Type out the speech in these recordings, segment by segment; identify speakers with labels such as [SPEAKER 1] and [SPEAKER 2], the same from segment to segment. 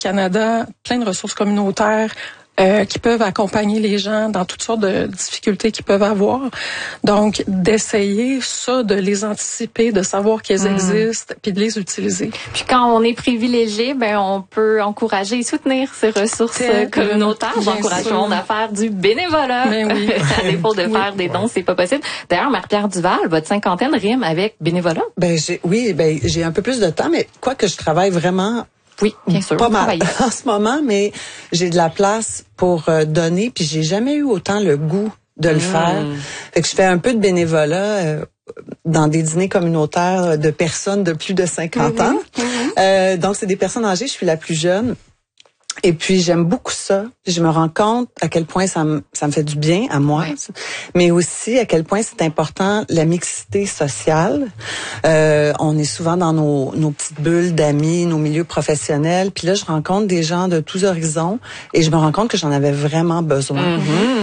[SPEAKER 1] Canada plein de ressources communautaires qui peuvent accompagner les gens dans toutes sortes de difficultés qu'ils peuvent avoir. Donc, d'essayer ça, de les anticiper, de savoir qu'elles existent, puis de les utiliser.
[SPEAKER 2] Puis quand on est privilégié, on peut encourager et soutenir ces ressources communautaires. J'encourage tout le monde à faire du bénévolat. Oui. À défaut de faire des dons, c'est pas possible. D'ailleurs, Marie-Pierre Duval, votre cinquantaine rime avec bénévolat.
[SPEAKER 3] J'ai un peu plus de temps, mais quoique je travaille vraiment.
[SPEAKER 2] Oui, bien sûr.
[SPEAKER 3] Pas mal en ce moment, mais j'ai de la place pour donner, puis j'ai jamais eu autant le goût de le faire. Fait que je fais un peu de bénévolat dans des dîners communautaires de personnes de plus de 50 ans. Donc, c'est des personnes âgées, je suis la plus jeune. Et puis, j'aime beaucoup ça. Je me rends compte à quel point ça me fait du bien à moi, mais aussi à quel point c'est important la mixité sociale. On est souvent dans nos petites bulles d'amis, nos milieux professionnels. Puis là, je rencontre des gens de tous horizons et je me rends compte que j'en avais vraiment besoin.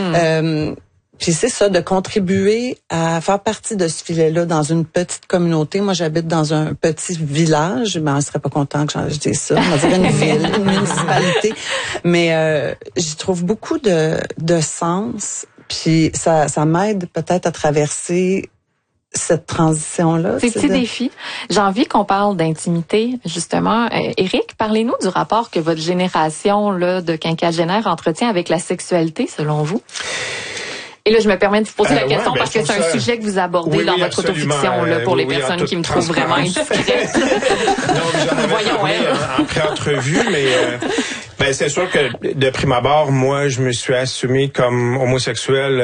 [SPEAKER 3] Puis c'est ça, de contribuer à faire partie de ce filet-là dans une petite communauté. Moi, j'habite dans un petit village, mais on serait pas content que je dise ça. On va dire une ville, une municipalité. Mais j'y trouve beaucoup de sens. Puis ça m'aide peut-être à traverser cette transition-là.
[SPEAKER 2] Ces petits défis. J'ai envie qu'on parle d'intimité, justement. Éric, parlez-nous du rapport que votre génération là de quinquagénaires entretient avec la sexualité, selon vous. Et là, je me permets de vous poser la question parce que c'est un sujet que vous abordez dans votre autofiction pour les personnes qui me trouvent vraiment indiscrète.
[SPEAKER 4] Non, j'en avais parlé en pré-entrevue, mais c'est sûr que de prime abord, moi, je me suis assumé comme homosexuel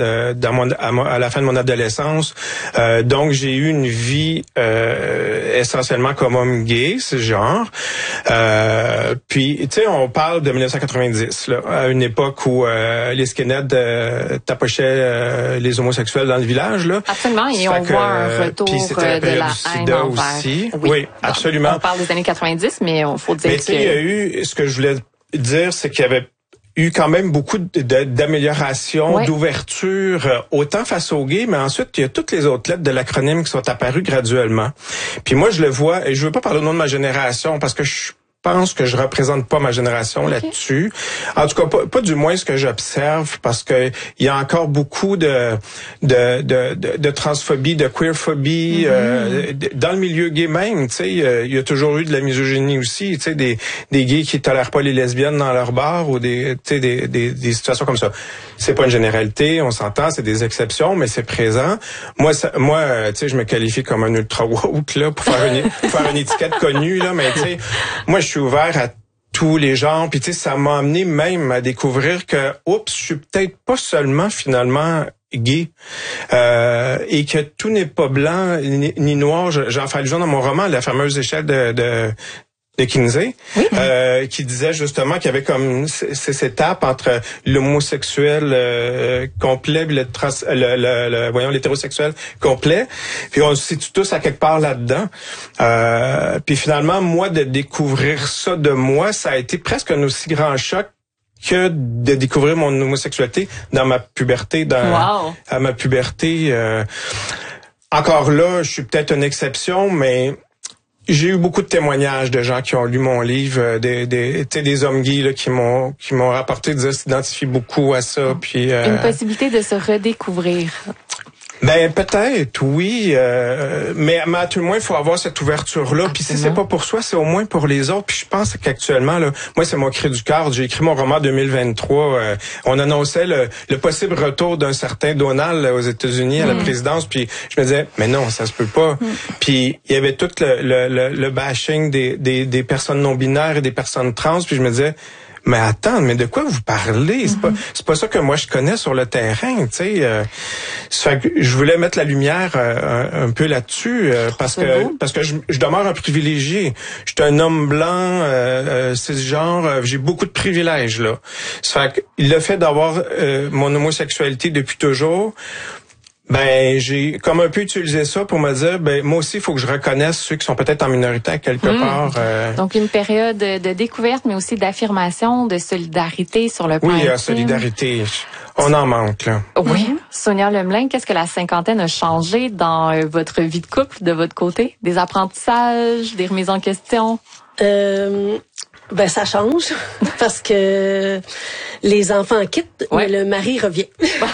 [SPEAKER 4] à la fin de mon adolescence. Donc, j'ai eu une vie essentiellement comme homme gay, ce genre. Puis, tu sais, on parle de 1990, là, à une époque où les skinheads tapochaient les homosexuels dans le village, là.
[SPEAKER 2] Absolument, et on voit un retour de la haine envers.
[SPEAKER 4] Oui, absolument.
[SPEAKER 2] On parle des années 90, mais il faut dire que...
[SPEAKER 4] il y a eu, ce que je voulais dire, c'est qu'il y avait eu quand même beaucoup d'améliorations, d'ouverture, autant face aux gays, mais ensuite, il y a toutes les autres lettres de l'acronyme qui sont apparues graduellement. Puis moi, je le vois, et je veux pas parler au nom de ma génération, parce que je pense que je représente pas ma génération là-dessus. En tout cas, pas du moins ce que j'observe, parce que il y a encore beaucoup de transphobie, de queerphobie dans le milieu gay même. Tu sais, il y a toujours eu de la misogynie aussi. Tu sais, des gays qui tolèrent pas les lesbiennes dans leur bar ou des situations comme ça. C'est pas une généralité, on s'entend, c'est des exceptions, mais c'est présent. Moi, tu sais, je me qualifie comme un ultra woke là pour faire une étiquette connue là, mais tu sais, moi je suis ouvert à tous les genres, puis tu sais, ça m'a amené même à découvrir que, je suis peut-être pas seulement finalement gay, et que tout n'est pas blanc ni noir. J'en fais allusion dans mon roman, la fameuse échelle de Kinsey, qui disait justement qu'il y avait comme ces étapes entre l'homosexuel complet et l'hétérosexuel complet, puis on se situe tous à quelque part là-dedans. Puis finalement, moi, de découvrir ça de moi, ça a été presque un aussi grand choc que de découvrir mon homosexualité dans ma puberté, à ma puberté. Encore là, je suis peut-être une exception, mais j'ai eu beaucoup de témoignages de gens qui ont lu mon livre, des hommes gays là, qui m'ont rapporté, s'identifient beaucoup à ça. Puis
[SPEAKER 2] une possibilité de se redécouvrir.
[SPEAKER 4] Ben peut-être, oui, mais à tout le moins il faut avoir cette ouverture-là. Puis si c'est pas pour soi, c'est au moins pour les autres. Puis je pense qu'actuellement, là, moi c'est mon cri du cœur. J'ai écrit mon roman 2023. On annonçait le possible retour d'un certain Donald aux États-Unis à la présidence. Puis je me disais, mais non, ça se peut pas. Puis il y avait tout le bashing des personnes non binaires et des personnes trans. Puis je me disais, mais attends, mais de quoi vous parlez? C'est pas ça que moi je connais sur le terrain, tu sais. Je voulais mettre la lumière un peu là-dessus parce que je demeure un privilégié. Je suis un homme blanc, cisgenre, j'ai beaucoup de privilèges là. Ça fait que le fait d'avoir mon homosexualité depuis toujours, ben j'ai comme un peu utilisé ça pour me dire, ben moi aussi il faut que je reconnaisse ceux qui sont peut-être en minorité à quelque part.
[SPEAKER 2] Donc une période de découverte, mais aussi d'affirmation, de solidarité sur le plan intime.
[SPEAKER 4] Oui, solidarité, on en manque là.
[SPEAKER 2] Oui, Sonia Lemelin, qu'est-ce que la cinquantaine a changé dans votre vie de couple de votre côté? Des apprentissages, des remises en question?
[SPEAKER 5] Ben ça change parce que les enfants quittent, mais le mari revient.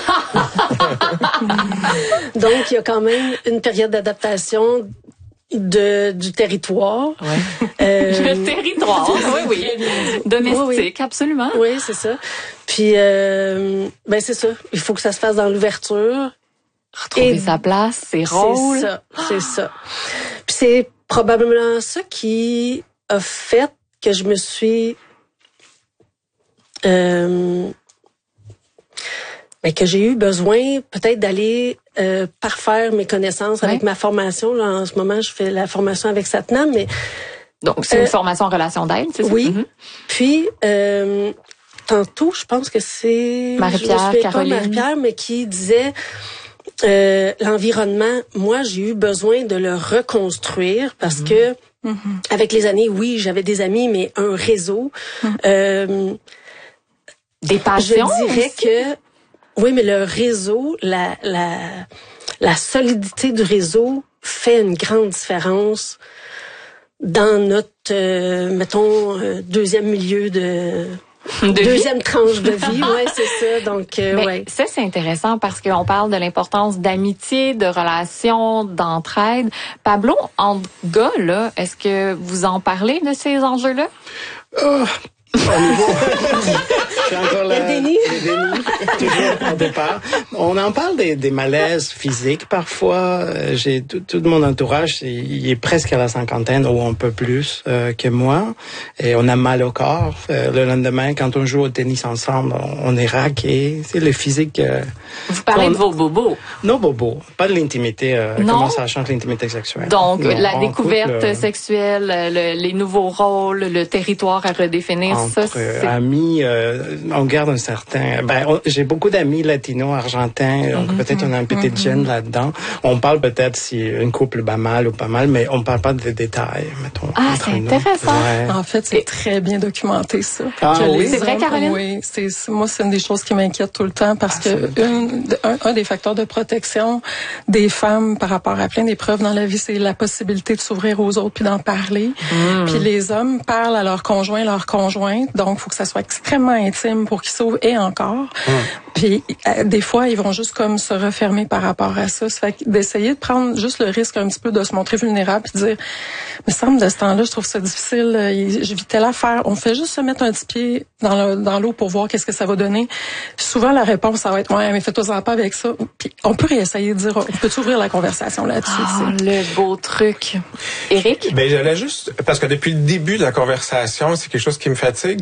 [SPEAKER 5] Donc il y a quand même une période d'adaptation du territoire.
[SPEAKER 2] Le territoire, oui. Domestique, absolument.
[SPEAKER 5] Oui, c'est ça. Puis ben c'est ça. Il faut que ça se fasse dans l'ouverture.
[SPEAKER 2] Retrouver sa place, ses rôles.
[SPEAKER 5] C'est ça. Puis c'est probablement ça qui a fait que je me suis que j'ai eu besoin peut-être d'aller parfaire mes connaissances avec ma formation. Là, en ce moment, je fais la formation avec Satnam, mais
[SPEAKER 2] donc c'est une formation en relation d'aide, c'est ça?
[SPEAKER 5] Oui. Puis tantôt, je pense que c'est
[SPEAKER 2] Marie-Pierre, Caroline.
[SPEAKER 5] Marie-Pierre, mais qui disait l'environnement. Moi, j'ai eu besoin de le reconstruire parce que avec les années, oui, j'avais des amis, mais un réseau.
[SPEAKER 2] Des passions.
[SPEAKER 5] Je dirais que oui, mais le réseau, la solidité du réseau fait une grande différence dans notre, mettons, deuxième milieu deuxième tranche de vie, ouais, c'est ça. Donc, ouais.
[SPEAKER 2] Ça, c'est intéressant parce qu'on parle de l'importance d'amitié, de relations, d'entraide. Pablo, entre gars, là, est-ce que vous en parlez de ces enjeux-là?
[SPEAKER 6] Je suis encore là.
[SPEAKER 5] Le déni.
[SPEAKER 6] Toujours au départ. On en parle des malaises physiques parfois. J'ai tout mon entourage, il est presque à la cinquantaine ou un peu plus que moi. Et on a mal au corps. Le lendemain, quand on joue au tennis ensemble, on est raqué. C'est le physique.
[SPEAKER 2] Vous parlez de vos bobos.
[SPEAKER 6] Nos bobos. Pas de l'intimité. Comment ça change l'intimité sexuelle.
[SPEAKER 2] Donc, la découverte sexuelle, les nouveaux rôles, le territoire à redéfinir.
[SPEAKER 6] Entre amis, on garde un certain... j'ai beaucoup d'amis latinos, argentins, donc peut-être on a un petit gène là-dedans. On parle peut-être si une couple bat mal ou pas mal, mais on parle pas des détails, mettons.
[SPEAKER 2] Ah, c'est intéressant.
[SPEAKER 6] Ouais.
[SPEAKER 1] En fait, c'est très bien documenté, ça.
[SPEAKER 2] Oui, c'est vrai, Caroline?
[SPEAKER 1] Oui, moi, c'est une des choses qui m'inquiète tout le temps parce que un des facteurs de protection des femmes par rapport à plein d'épreuves dans la vie, c'est la possibilité de s'ouvrir aux autres puis d'en parler. Puis les hommes parlent à leur conjoint, donc il faut que ça soit extrêmement intime pour qu'ils s'ouvrent et encore. Puis des fois, ils vont juste comme se refermer par rapport à ça. Ça fait d'essayer de prendre juste le risque un petit peu de se montrer vulnérable puis de dire, me semble de ce temps-là, je trouve ça difficile, je vis telle affaire. On fait juste se mettre un petit pied dans l'eau pour voir qu'est-ce que ça va donner. Souvent, la réponse, ça va être, ouais, mais fais-toi pas avec ça. Puis on peut réessayer de dire, on peut ouvrir la conversation là-dessus.
[SPEAKER 2] Le beau truc. Éric?
[SPEAKER 4] Ben, j'allais juste, parce que depuis le début de la conversation, c'est quelque chose qui me fatigue.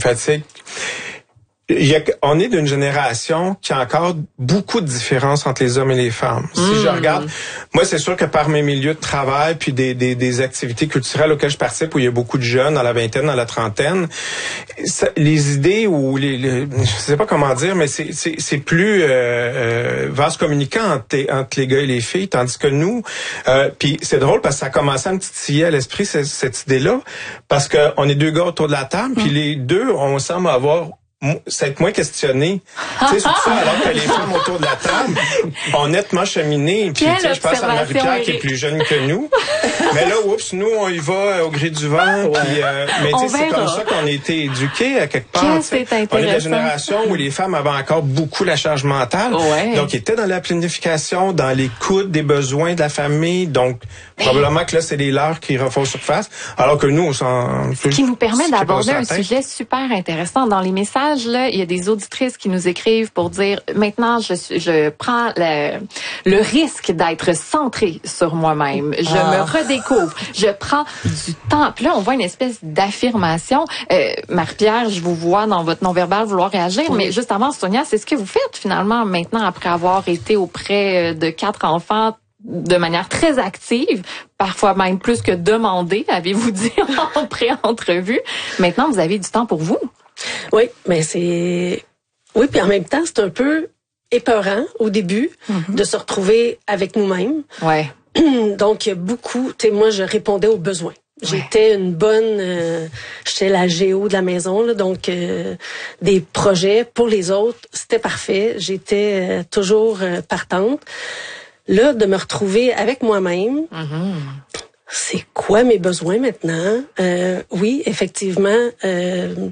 [SPEAKER 4] On est d'une génération qui a encore beaucoup de différences entre les hommes et les femmes. Si je regarde, moi, c'est sûr que par mes milieux de travail puis des activités culturelles auxquelles je participe où il y a beaucoup de jeunes dans la vingtaine, dans la trentaine, les idées ou je sais pas comment dire, mais c'est plus vaste communicant entre les gars et les filles, tandis que nous, puis c'est drôle parce que ça a commencé à me titiller à l'esprit cette idée-là, parce que on est deux gars autour de la table, puis les deux, on semble avoir s'être moins questionné. Tu sais, sur ça, alors que les femmes autour de la table ont nettement cheminé. Puis, tu sais, je pense à Marie-Pierre qui est plus jeune que nous. Mais là, oups, nous, on y va au gré du vent. Puis, mais tu sais, c'est comme ça qu'on a été éduqués à quelque part. On est de la génération où les femmes avaient encore beaucoup la charge mentale. Donc, ils étaient dans la planification, dans l'écoute des besoins de la famille. Donc, probablement que là, c'est les leurs qui refont surface. Alors que nous, on s'en...
[SPEAKER 2] Ce qui nous permet d'aborder un sujet super intéressant. Dans les messages, là, il y a des auditrices qui nous écrivent pour dire, maintenant, je prends le risque d'être centrée sur moi-même. Je me redécouvre. Je prends du temps. Puis là, on voit une espèce d'affirmation. Marie-Pierre, je vous vois dans votre non-verbal vouloir réagir, mais juste avant, Sonia, c'est ce que vous faites finalement maintenant après avoir été auprès de 4 enfants de manière très active, parfois même plus que demandée, avez-vous dit en pré-entrevue. Maintenant, vous avez du temps pour vous.
[SPEAKER 5] Oui, mais oui, puis en même temps, c'est un peu épeurant au début de se retrouver avec nous-mêmes.
[SPEAKER 2] Ouais.
[SPEAKER 5] Donc, il y a beaucoup, tu sais, moi, je répondais aux besoins. J'étais une bonne, j'étais la géo de la maison, là, donc des projets pour les autres, c'était parfait. J'étais toujours partante. Là, de me retrouver avec moi-même, c'est quoi mes besoins maintenant? Oui, effectivement,